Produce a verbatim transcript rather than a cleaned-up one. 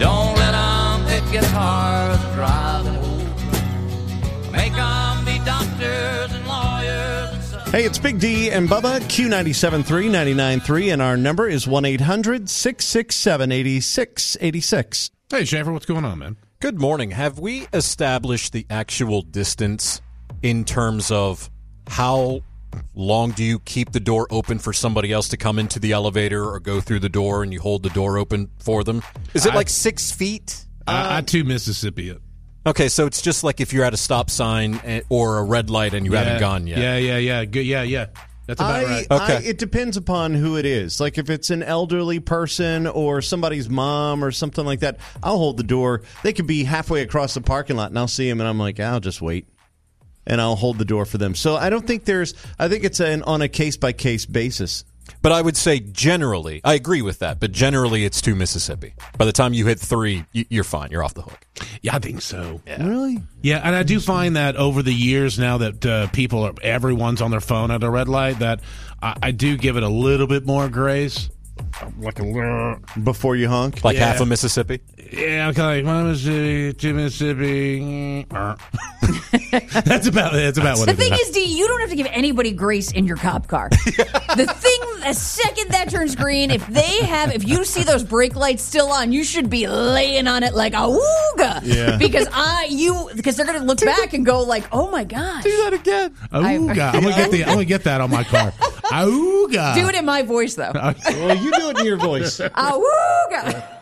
Don't let them pick guitars and drive them old. Make them be doctors and lawyers and such. Hey, it's Big D and Bubba, Q ninety-seven point three, ninety-nine point three, and our number is one eight hundred six six seven eight six eight six. Hey, Schaefer, what's going on, man? Good morning. Have we established the actual distance in terms of how long do you keep the door open for somebody else to come into the elevator or go through the door and you hold the door open for them? Is it I- like six feet? I, I too Mississippi it. Okay, so it's just like if you're at a stop sign eh, or a red light and you yeah. haven't gone yet. Yeah, yeah, yeah. Good. Yeah, yeah. That's about I, right. Okay. I, it depends upon who it is. Like if it's an elderly person or somebody's mom or something like that, I'll hold the door. They could be halfway across the parking lot and I'll see them and I'm like, I'll just wait. And I'll hold the door for them. So I don't think there's, I think it's an, on a case-by-case basis. But I would say generally, I agree with that, but generally it's to Mississippi. By the time you hit three, y- you're fine. You're off the hook. Yeah, I think so. Yeah. Really? Yeah, and I do find that over the years now that uh, people are, everyone's on their phone at a red light, that I, I do give it a little bit more grace. Like a little. Before you honk? Like Yeah. half of Mississippi? Yeah, I'm kind of like, one Mississippi, two Mississippi. That's about That's about what The it thing is. is, D, you don't have to give anybody grace in your cop car. The thing, the second that turns green, if they have, if you see those brake lights still on, you should be laying on it like a wooga. Yeah. Because I, you, because they're going to look back and go like, oh my gosh. Do that again. Auga. I'm gonna get the. I'm gonna get that on my car. Auga. Do it in my voice, though. Well, you do it in your voice. Awooga.